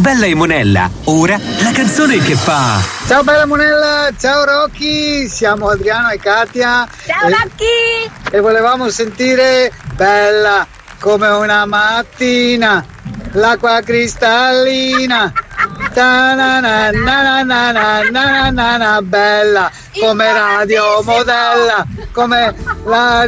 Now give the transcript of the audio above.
Bella e Monella, ora la canzone che fa... Ciao bella Monella, ciao Rocky, siamo Adriano e Katia. Ciao Rocky! E volevamo sentire Bella come una mattina, l'acqua cristallina. Ta-na-na-na-na-na-na-na-na-na, bella come radio modella, come la